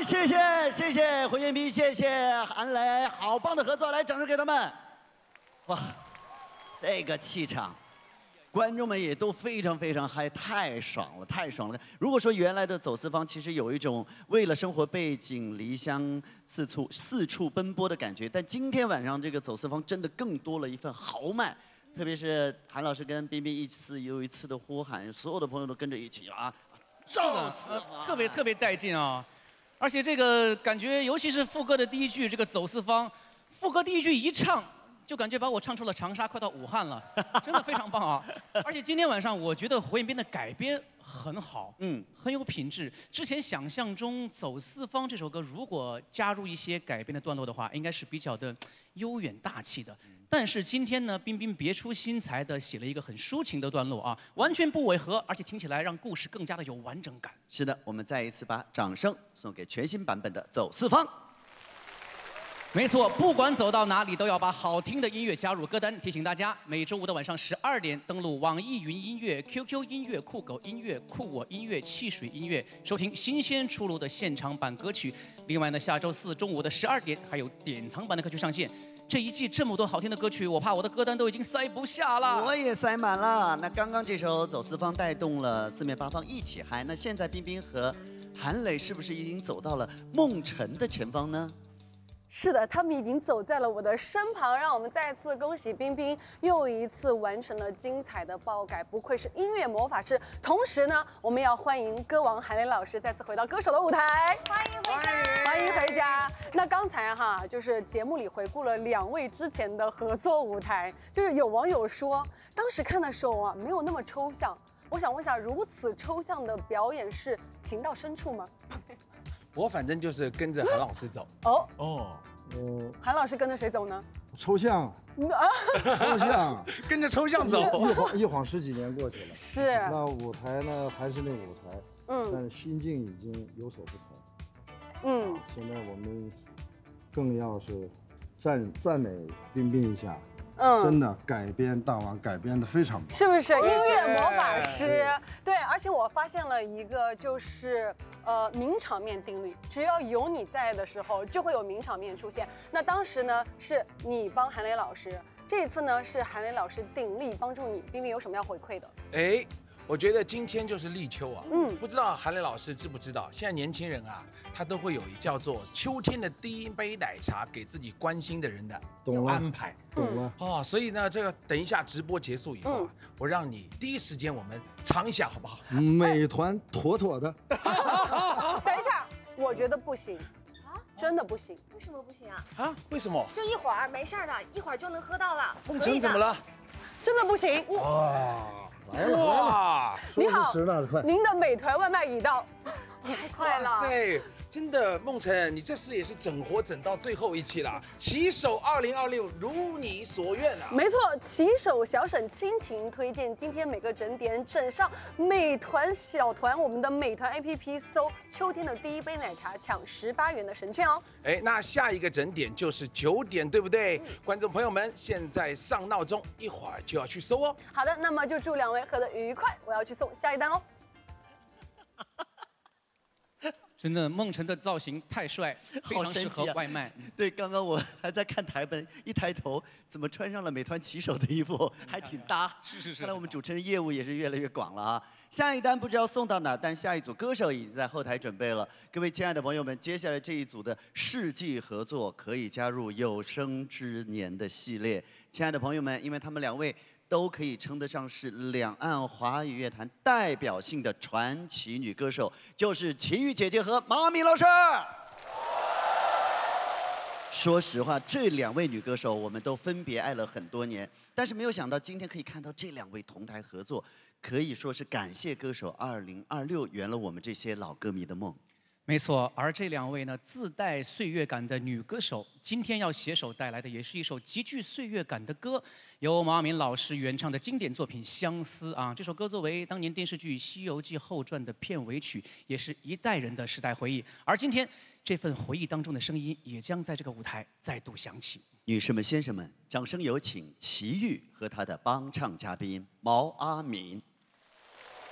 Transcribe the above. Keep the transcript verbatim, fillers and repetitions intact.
谢谢谢谢胡彦斌，谢谢韩磊，好棒的合作，来，掌声给他们。哇，这个气场。 观众们也都非常非常嗨，太爽了，太爽了！如果说原来的走四方其实有一种为了生活背井离乡四处四处奔波的感觉，但今天晚上这个走四方真的更多了一份豪迈，特别是韩老师跟彬彬一次又一次的呼喊，所有的朋友都跟着一起啊，走四方， 特别特别带劲啊！而且这个感觉，尤其是副歌的第一句这个走四方，副歌第一句一唱。 就感觉把我唱出了长沙，快到武汉了，真的非常棒啊！而且今天晚上，我觉得胡彦斌的改编很好，嗯，很有品质。之前想象中《走四方》这首歌，如果加入一些改编的段落的话，应该是比较的悠远大气的。但是今天呢，彬彬别出心裁的写了一个很抒情的段落啊，完全不违和，而且听起来让故事更加的有完整感。 是的，我们再一次把掌声送给全新版本的《走四方》。 没错，不管走到哪里，都要把好听的音乐加入歌单。提醒大家，每周五的晚上十二点，登录网易云音乐、Q Q 音乐、酷狗音乐、酷我音乐、汽水音乐，收听新鲜出炉的现场版歌曲。另外呢，下周四中午的十二点，还有典藏版的歌曲上线。这一季这么多好听的歌曲，我怕我的歌单都已经塞不下了。 我也塞满了。那刚刚这首《走四方》带动了四面八方一起嗨。那现在彬彬和韩磊是不是已经走到了梦辰的前方呢？ 是的，他们已经走在了我的身旁，让我们再次恭喜彬彬又一次完成了精彩的爆改，不愧是音乐魔法师。同时呢，我们要欢迎歌王韩磊老师再次回到歌手的舞台， 欢迎回家， 欢迎回家。那刚才哈，就是节目里回顾了两位之前的合作舞台，就是有网友说，当时看的时候啊，没有那么抽象。我想问一下，如此抽象的表演是情到深处吗？ 我反正就是跟着韩老师走。 哦哦， 呃，韩老师跟着谁走呢？ 抽象， 啊， 抽象， 跟着抽象走。 一晃一晃十几年过去了。 是。 那舞台呢，还是那舞台， 嗯， 但是心境已经有所不同。 嗯， 现在我们更要是赞赞美彬彬一下。 嗯， 真的改编大王改编的非常棒， 是不是？音乐魔法师，对，而且我发现了一个，就是呃名场面定律，只要有你在的时候，就会有名场面出现。那当时呢，是你帮韩磊老师，这一次呢是韩磊老师鼎力帮助你，彬彬有什么要回馈的？ 哎。 我觉得今天就是立秋啊， 嗯， 不知道韩磊老师知不知道，现在年轻人啊，他都会有一叫做秋天的第一杯奶茶给自己关心的人的安排， 懂了哦，所以呢，这个等一下直播结束以后啊，嗯、我让你第一时间我们尝一下，好不好？ 美团妥妥的。 等一下，我觉得不行。 真的不行， 为什么不行啊？ 啊？为什么？ 就一会儿没事的，一会儿就能喝到了。 梦辰怎么了？ 真的不行。 哇，来了哇！ 你好，您的美团外卖已到， 太快了。 哇塞，真的，梦辰，你这次也是整活整到最后一期了。骑手二零二六如你所愿啊！ 没错，骑手小沈亲情推荐，今天每个整点整上美团小团，我们的美团 A P P 搜秋天的第一杯奶茶，抢十八元的神券哦。 哎，那下一个整点就是九点，对不对？嗯、观众朋友们，现在上闹钟，一会儿就要去搜哦。 好的，那么就祝两位喝得愉快，我要去送下一单喽。 真的，梦辰的造型太帅，非常适合外卖。 啊、对，刚刚我还在看台本，一抬头，怎么穿上了美团骑手的衣服，还挺搭。 是是是。 看来我们主持人业务也是越来越广了啊。下一单不知道送到哪儿，但下一组歌手已经在后台准备了。各位亲爱的朋友们，接下来这一组的世纪合作可以加入有生之年的系列。亲爱的朋友们，因为他们两位。 都可以称得上是两岸华语乐坛代表性的传奇女歌手，就是齐豫姐姐和毛阿敏老师。说实话，这两位女歌手我们都分别爱了很多年，但是没有想到今天可以看到这两位同台合作，可以说是感谢歌手二零二六圆了我们这些老歌迷的梦。 没错，而这两位呢自带岁月感的女歌手，今天要携手带来的也是一首极具岁月感的歌，由毛阿敏老师原唱的经典作品《相思》啊。这首歌作为当年电视剧《西游记后传》的片尾曲，也是一代人的时代回忆。而今天这份回忆当中的声音，也将在这个舞台再度响起。 女士们、先生们，掌声有请齐豫和她的帮唱嘉宾毛阿敏。